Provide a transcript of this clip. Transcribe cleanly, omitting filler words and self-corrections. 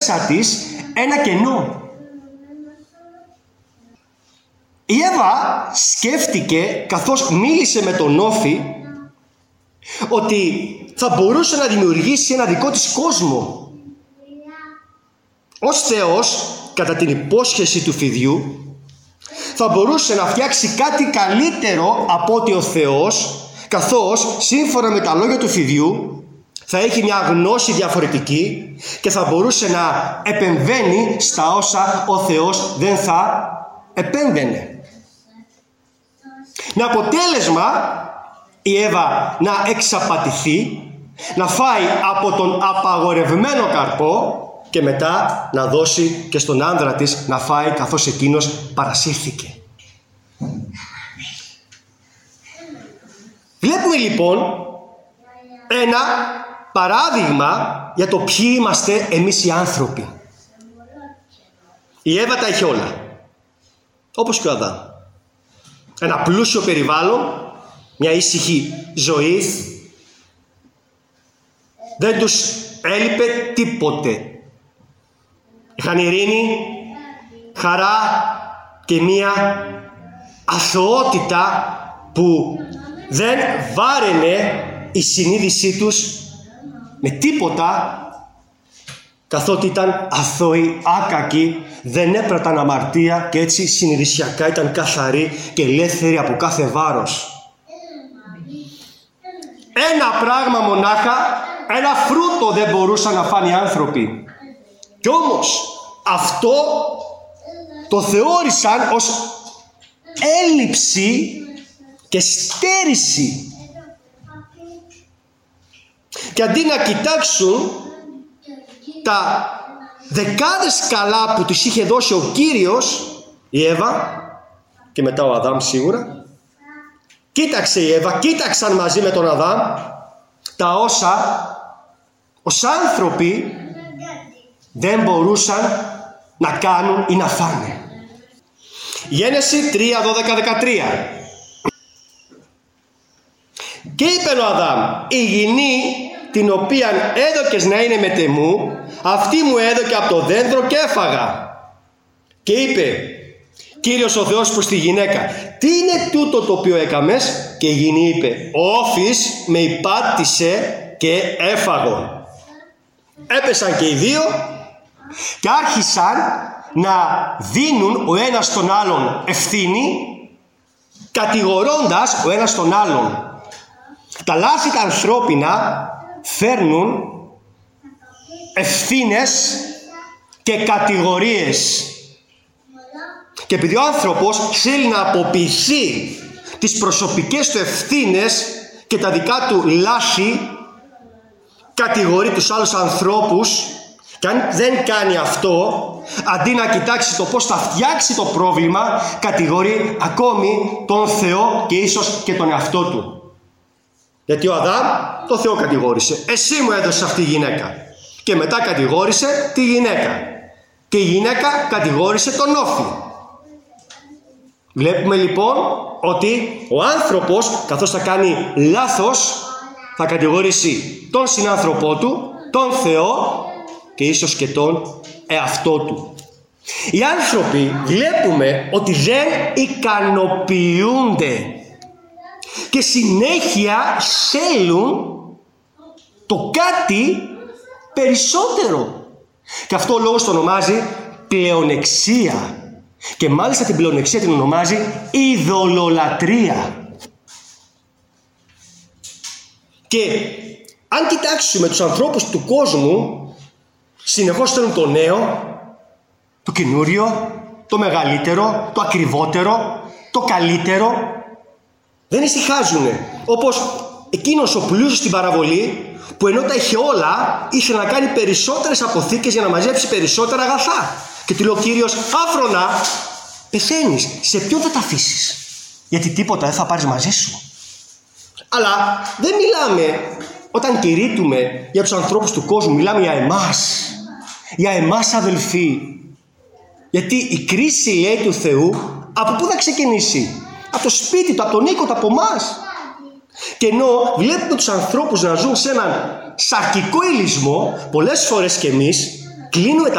μέσα της ένα κενό. Η Εύα σκέφτηκε, καθώς μίλησε με τον Όφη, ότι θα μπορούσε να δημιουργήσει ένα δικό της κόσμο. Ως Θεός, κατά την υπόσχεση του φιδιού, θα μπορούσε να φτιάξει κάτι καλύτερο από ότι ο Θεός, καθώς σύμφωνα με τα λόγια του φιδιού θα έχει μια γνώση διαφορετική και θα μπορούσε να επεμβαίνει στα όσα ο Θεός δεν θα επέμβαινε. Με αποτέλεσμα η Εύα να εξαπατηθεί, να φάει από τον απαγορευμένο καρπό και μετά να δώσει και στον άνδρα της να φάει, καθώς εκείνος παρασύρθηκε. Βλέπουμε λοιπόν ένα παράδειγμα για το ποιοι είμαστε εμείς οι άνθρωποι. Η Εύα τα είχε όλα, όπως και ο Αδάμ. Ένα πλούσιο περιβάλλον, μια ήσυχη ζωή, δεν τους έλειπε τίποτε. Είχαν ειρήνη, χαρά και μια αθωότητα που δεν βάραινε η συνείδησή τους με τίποτα, καθότι ήταν αθώοι, άκακοι, δεν έπραταν αμαρτία και έτσι συνειδησιακά ήταν καθαροί και ελεύθεροι από κάθε βάρος. Ένα πράγμα μονάχα, ένα φρούτο δεν μπορούσαν να φάνε οι άνθρωποι. Κι όμως αυτό το θεώρησαν ως έλλειψη και στέρηση. Και αντί να κοιτάξουν τα δεκάδες καλά που τους είχε δώσει ο Κύριος, η Εύα και μετά ο Αδάμ σίγουρα, κοίταξε η Εύα, κοίταξαν μαζί με τον Αδάμ τα όσα ως άνθρωποι δεν μπορούσαν να κάνουν ή να φάνε. Γένεση 3:12-13. Και είπε ο Αδάμ, η γυνή την οποία έδωκες να είναι μετεμού, αυτή μου έδωκε από το δέντρο και έφαγα. Και είπε Κύριος ο Θεός προς τη γυναίκα, τι είναι τούτο το οποίο έκαμες? Και η γυνή είπε, ο Όφης με υπάτησε και έφαγον. Έπεσαν και οι δύο και άρχισαν να δίνουν ο ένας τον άλλον ευθύνη, κατηγορώντας ο ένας τον άλλον. Τα λάθη τα ανθρώπινα φέρνουν ευθύνες και κατηγορίες. Και επειδή ο άνθρωπος θέλει να αποποιηθεί τις προσωπικές του ευθύνες και τα δικά του λάθη, κατηγορεί τους άλλους ανθρώπους, και αν δεν κάνει αυτό, αντί να κοιτάξει το πώς θα φτιάξει το πρόβλημα, κατηγορεί ακόμη τον Θεό και ίσως και τον εαυτό του. Γιατί ο Αδάμ το Θεό κατηγόρησε, εσύ μου έδωσες αυτή η γυναίκα, και μετά κατηγόρησε τη γυναίκα, και η γυναίκα κατηγόρησε τον Όφη. Βλέπουμε λοιπόν ότι ο άνθρωπος, καθώς θα κάνει λάθος, θα κατηγορήσει τον συνάνθρωπό του, τον Θεό και ίσως και τον εαυτό του. Οι άνθρωποι βλέπουμε ότι δεν ικανοποιούνται και συνέχεια θέλουν το κάτι περισσότερο. Και αυτό ο λόγος το ονομάζει πλεονεξία. Και μάλιστα την πλεονεξία την ονομάζει ειδωλολατρία. Και αν κοιτάξουμε τους ανθρώπους του κόσμου, συνεχώς θέλουν το νέο, το καινούριο, το μεγαλύτερο, το ακριβότερο, το καλύτερο. Δεν ησυχάζουν. Όπως εκείνος ο πλούσιος στην παραβολή, που ενώ τα είχε όλα, ήθελε να κάνει περισσότερες αποθήκες για να μαζέψει περισσότερα αγαθά. Και του λέει ο Κύριος, άφρονα, πεθαίνεις, σε ποιον θα τα αφήσεις? Γιατί τίποτα δεν θα πάρεις μαζί σου. Αλλά δεν μιλάμε, όταν κηρύττουμε για τους ανθρώπους του κόσμου, μιλάμε για εμάς. Για εμάς αδελφοί. Γιατί η κρίση, λέει, του Θεού, από πού θα ξεκινήσει? Από το σπίτι του, από τον οίκο του, από εμάς. Και ενώ βλέπουμε τους ανθρώπους να ζουν σε έναν σαρκικό ηλισμό, πολλές φορές και εμείς κλείνουμε